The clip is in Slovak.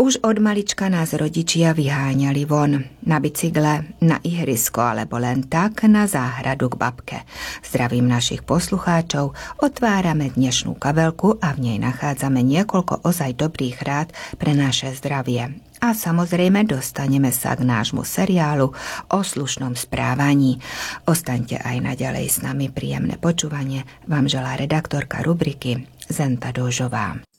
Už od malička nás rodičia vyháňali von, na bicykle, na ihrisko alebo len tak na záhradu k babke. Zdravím našich poslucháčov, otvárame dnešnú kabelku a v nej nachádzame niekoľko ozaj dobrých rád pre naše zdravie. A samozrejme dostaneme sa k nášmu seriálu o slušnom správaní. Ostaňte aj naďalej s nami, príjemné počúvanie vám želá redaktorka rubriky Zenta Dožová.